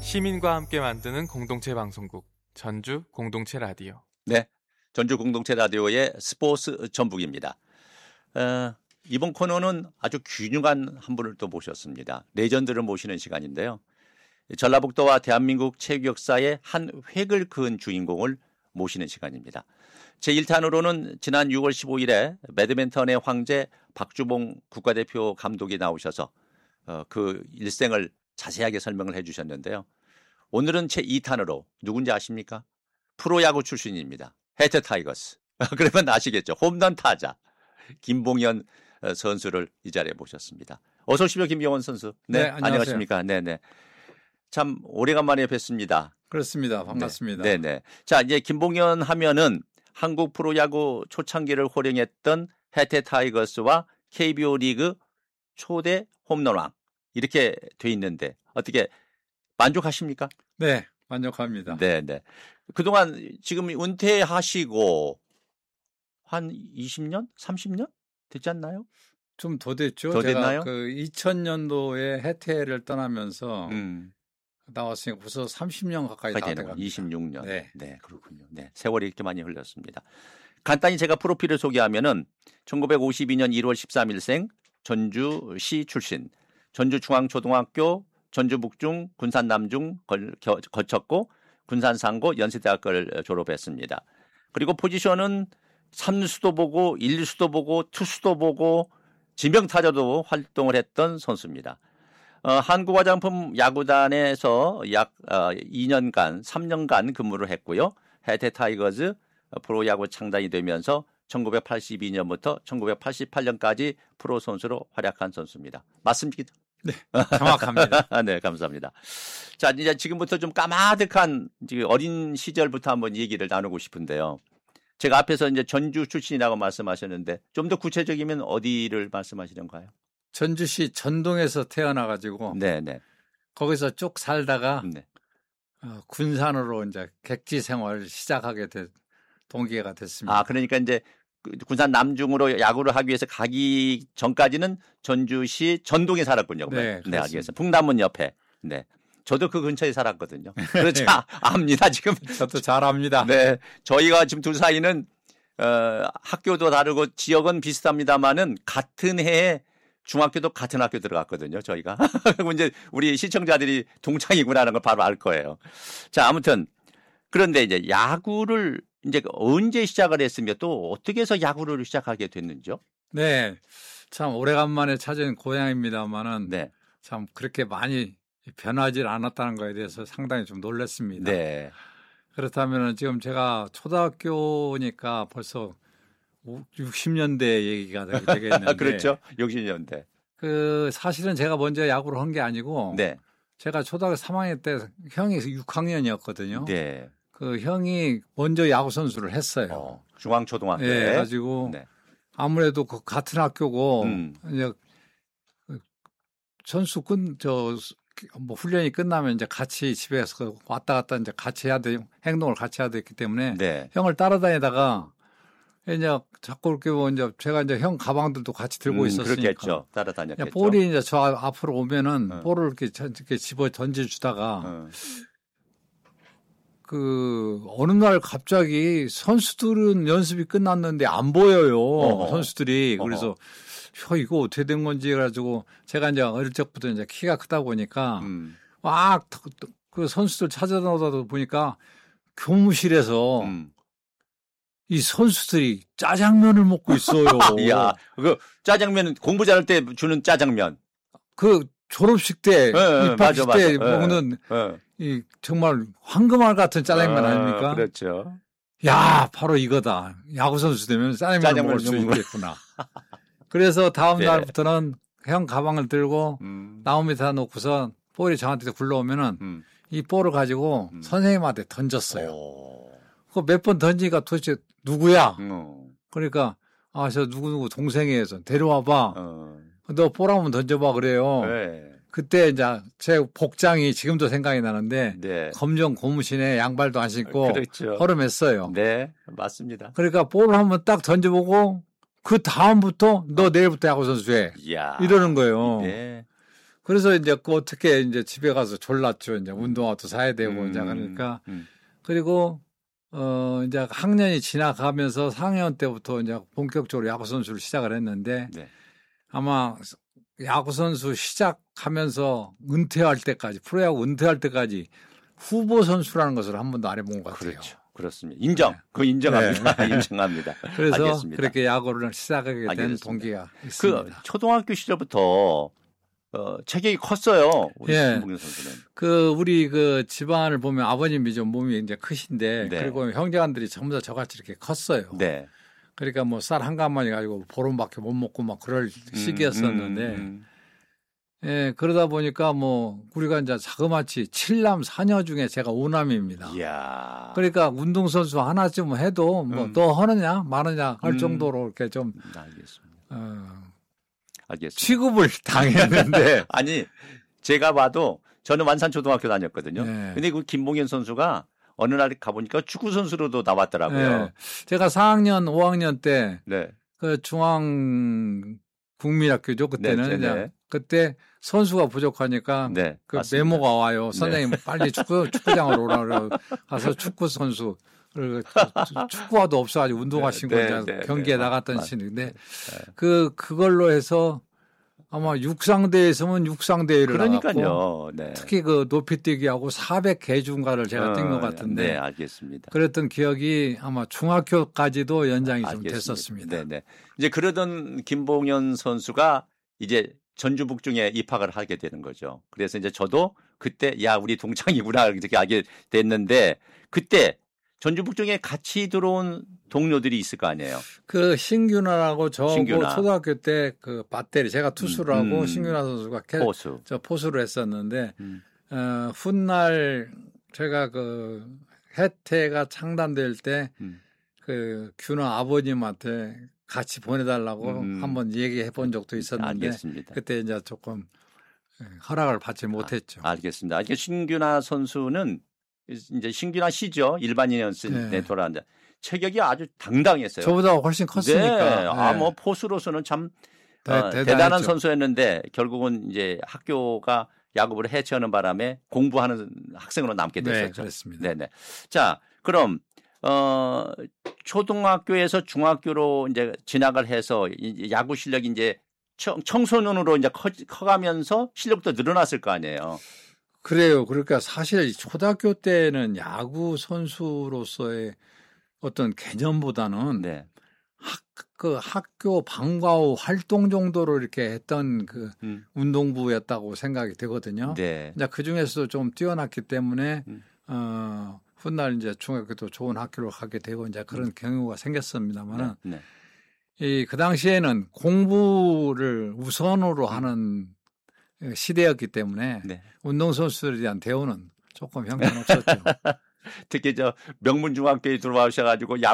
시민과 함께 만드는 공동체 방송국 전주 공동체 라디오. 네, 전주 공동체 라디오의 스포츠 전북입니다. 이번 코너는 아주 균형한 한 분을 또 모셨습니다. 레전드를 모시는 시간인데요. 전라북도와 대한민국 체육 역사의 한 획을 그은 주인공을 모시는 시간입니다. 제1탄으로는 지난 6월 15일에 배드민턴의 황제 박주봉 국가대표 감독이 나오셔서 그 일생을 자세하게 설명을 해 주셨는데요. 오늘은 제2탄으로 누군지 아십니까? 프로야구 출신입니다. 해태 타이거스. 그러면 아시겠죠. 홈런 타자 김봉현 선수를 이 자리에 모셨습니다. 어서 오십시오, 김봉현 선수. 네, 안녕하십니까. 네네. 참 오래간만에 뵙습니다. 그렇습니다. 반갑습니다. 네네. 자, 이제 김봉현 하면은 한국 프로야구 초창기를 호령했던 해태 타이거스와 KBO 리그 초대 홈런왕 이렇게 돼 있는데 어떻게 만족하십니까? 네, 만족합니다. 네네. 그동안 지금 은퇴하시고 한 20년? 30년? 됐지 않나요? 좀 더 됐죠. 더 제가 됐나요? 그 2000년도에 해태를 떠나면서 나왔으니까 벌써 30년 가까이 다 돼갑니다. 26년. 네. 네, 그렇군요. 네, 세월이 이렇게 많이 흘렀습니다. 간단히 제가 프로필을 소개하면은 1952년 1월 13일생 전주시 출신, 전주중앙초등학교, 전주북중, 군산남중 거쳤고 군산상고 연세대학교를 졸업했습니다. 그리고 포지션은 3루수도 보고 1루수도 보고 투수도 보고 지명타자도 활동을 했던 선수입니다. 한국화장품 야구단에서 약 2년간, 3년간 근무를 했고요. 해태 타이거즈 프로야구 창단이 되면서 1982년부터 1988년까지 프로 선수로 활약한 선수입니다. 맞습니까? 네, 정확합니다. 네, 감사합니다. 자, 이제 지금부터 좀 까마득한 어린 시절부터 한번 얘기를 나누고 싶은데요. 제가 앞에서 이제 전주 출신이라고 말씀하셨는데 좀 더 구체적이면 어디를 말씀하시는가요? 전주시 전동에서 태어나가지고 네네. 거기서 쭉 살다가 네. 군산으로 이제 객지 생활을 시작하게 된 동기가 됐습니다. 아, 그러니까 이제 군산 남중으로 야구를 하기 위해서 가기 전까지는 전주시 전동에 살았군요. 네, 네, 알겠습니다. 풍남문 옆에. 네. 저도 그 근처에 살았거든요. 그렇죠. 네. 압니다, 지금. 저도 잘 압니다. 네. 저희가 지금 둘 사이는, 학교도 다르고 지역은 비슷합니다만은 같은 해에 중학교도 같은 학교 들어갔거든요, 저희가. 그리고 이제 우리 시청자들이 동창이구나라는 걸 바로 알 거예요. 자, 아무튼. 그런데 이제 야구를 이제 언제 시작을 했으며 또 어떻게 해서 야구를 시작하게 됐는지요? 네. 참 오래간만에 찾은 고향입니다만은 네. 참 그렇게 많이 변하지 않았다는 거에 대해서 상당히 좀 놀랐습니다. 네. 그렇다면 지금 제가 초등학교니까 벌써 60년대 얘기가 되겠는데. 그렇죠. 60년대. 그 사실은 제가 먼저 야구를 한 게 아니고 네. 제가 초등학교 3학년 때 형이 6학년이었거든요. 네. 그 형이 먼저 야구 선수를 했어요. 중앙초등학교. 네, 가지고 네. 아무래도 그 같은 학교고 이제 선수 뭐 훈련이 끝나면 이제 같이 집에서 왔다 갔다 이제 같이 해야 돼, 행동을 같이 해야 됐기 때문에 네. 형을 따라다니다가 이제 자꾸 이렇게 뭐 이제 제가 이제 형 가방들도 같이 들고 있었으니까 그렇겠죠. 따라다녔겠죠. 볼이 이제 저 앞으로 오면은 볼을 이렇게 집어 던져주다가 그 어느 날 갑자기 선수들은 연습이 끝났는데 안 보여요. 선수들이. 그래서 이거 어떻게 된 건지 해가지고 제가 이제 어릴 적부터 이제 키가 크다 보니까 막 그 선수들 찾아나오다 보니까 교무실에서 이 선수들이 짜장면을 먹고 있어요. 야, 그 짜장면 공부 잘할 때 주는 짜장면. 그 졸업식 때, 입학식 때 먹는 이 정말 황금알 같은 짜장면 아닙니까? 그렇죠. 야, 바로 이거다. 야구 선수 되면 짜장면을 먹을 수 있겠구나. 그래서 다음 날부터는 형 가방을 들고 나무 밑에 놓고서 볼이 저한테 굴러오면은 이 볼을 가지고 선생님한테 던졌어요. 그 몇 번 던지니까 도대체 누구야? 그러니까 저 누구 동생이에요. 데려와봐. 너 볼 한번 던져봐 그래요. 네. 그때 이제 제 복장이 지금도 생각이 나는데 네. 검정 고무신에 양발도 안 신고 그렇죠. 허름했어요. 네, 맞습니다. 그러니까 볼을 한번 딱 던져보고 그 다음부터 너 내일부터 야구 선수 해. 이러는 거예요. 네. 그래서 이제 그 어떻게 이제 집에 가서 졸랐죠. 이제 운동화도 사야 되고 이제 그러니까 그리고 이제 학년이 지나가면서 4학년 때부터 이제 본격적으로 야구 선수를 시작을 했는데 네. 아마 야구 선수 시작하면서 은퇴할 때까지 프로야구 은퇴할 때까지 후보 선수라는 것을 한 번도 안 해본 것 같아요. 그렇죠. 그렇습니다. 인정. 네. 그거 인정합니다. 네. 인정합니다. 그래서 알겠습니다. 그렇게 야구를 시작하게 된 알겠습니다. 동기가 그 있습니다. 초등학교 시절부터 체격이 컸어요. 우리 김봉현 선수는. 그 우리 그 집안을 보면 아버님이 좀 몸이 이제 크신데 네. 그리고 형제간들이 전부 다 저같이 이렇게 컸어요. 네. 그러니까 뭐 쌀 한 가마니 가지고 보름밖에 못 먹고 막 그럴 시기였었는데 예, 그러다 보니까 뭐 우리가 이제 자그마치 7남 4녀 중에 제가 5남입니다. 이야. 그러니까 운동선수 하나쯤 해도 뭐 너 하느냐 마느냐 할 정도로 이렇게 좀 알겠습니다. 알겠습니다. 취급을 당했는데 아니 제가 봐도 저는 완산초등학교 다녔거든요. 네. 근데 그 김봉현 선수가 어느 날 가보니까 축구 선수로도 나왔더라고요. 네. 제가 4학년 5학년 때 네. 그 중앙 국민학교죠 그때는 네, 네. 그때 선수가 부족하니까 네, 그 맞습니다. 메모가 와요. 선생님 빨리 축구장으로 오라 가서 축구 선수 축구화도 없어가지고 운동화 신고 경기에 나갔던 시인데 그걸로 해서 아마 육상대회 있으면 육상대회를 그러니까요. 나갔고 네. 특히 그 높이뛰기하고 400개중가를 제가 뛴 것 같은데 네, 알겠습니다. 그랬던 기억이 아마 중학교까지도 연장이 좀 알겠습니다. 됐었습니다. 네네. 이제 그러던 김봉현 선수가 이제 전주북중에 입학을 하게 되는 거죠. 그래서 이제 저도 그때 야 우리 동창이구나 이렇게 알게 됐는데 그때 전주북중에 같이 들어온 동료들이 있을 거 아니에요. 그 신균아라고 저 신균아. 초등학교 때 그 배터리 제가 투수를 하고 신균아 선수가 포수. 저 포수를 했었는데 훗날 제가 그 해태가 창단될 때 그 균아 아버님한테 같이 보내달라고 한번 얘기해 본 적도 있었는데 알겠습니다. 그때 이제 조금 허락을 받지 못했죠. 알겠습니다. 이게 신균아 선수는 이제 신균아 씨죠. 일반인이었을 때 돌아왔는데 체격이 아주 당당했어요. 저보다 훨씬 컸으니까. 네. 아, 뭐 포수로서는 참 대단한 선수였는데 결국은 이제 학교가 야구부를 해체하는 바람에 공부하는 학생으로 남게 됐었죠. 네, 그렇습니다. 네네. 자, 그럼 초등학교에서 중학교로 이제 진학을 해서 야구 실력이 이제 청소년으로 이제 커가면서 실력도 늘어났을 거 아니에요. 그래요. 그러니까 사실 초등학교 때는 야구 선수로서의 어떤 개념보다는 네. 그 학교 방과 후 활동 정도로 이렇게 했던 그 운동부였다고 생각이 되거든요. 네. 이제 그 중에서도 좀 뛰어났기 때문에 훗날 이제 중학교도 좋은 학교로 가게 되고 이제 그런 경우가 생겼습니다만은 그 당시에는 공부를 우선으로 하는 시대였기 때문에 운동선수들에 대한 대우는 조금 형편없었죠. 특히 저 명문중학교에 들어와셔가지고